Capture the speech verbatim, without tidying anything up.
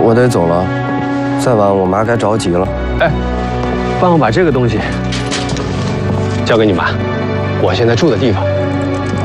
我得走了，再晚我妈该着急了。 哎，帮我把这个东西交给你妈。我现在住的地方